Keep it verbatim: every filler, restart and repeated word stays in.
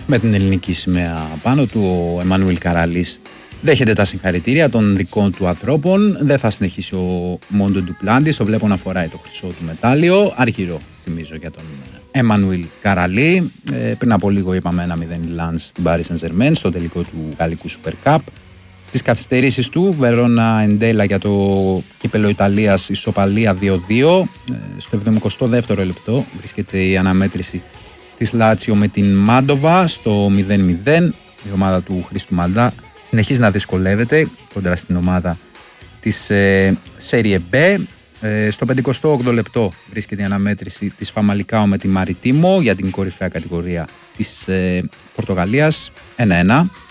με την ελληνική σημαία πάνω του. Ο Εμμανουήλ Καραλής δέχεται τα συγχαρητήρια των δικών του ανθρώπων. Δεν θα συνεχίσει ο Μόντο Ντουπλάντης. Το βλέπω να φοράει το χρυσό του μετάλλιο. Αργυρό, θυμίζω, για τον Εμμανουήλ Καραλή. Ε, πριν από λίγο είπαμε ένα μηδέν η Lens στην Paris Saint-Germain στο τελικό του Γαλλικού Super Cup. Στις καθυστερήσεις του, Βερόνα Εντέλα για το κύπελο Ιταλίας, ισοπαλία δύο δύο. Ε, στο εβδομηκοστό δεύτερο λεπτό βρίσκεται η αναμέτρηση της Λάτσιο με την Μάντοβα στο μηδέν μηδέν. Η ομάδα του Χρήστου Μαντά συνεχίζει να δυσκολεύεται κοντά στην ομάδα της ε, Serie B. Ε, στο πενηκοστό όγδοο λεπτό βρίσκεται η αναμέτρηση της Φαμαλικάο με τη Μαριτίμο για την κορυφαία κατηγορία της ε, Πορτογαλίας ένα ένα.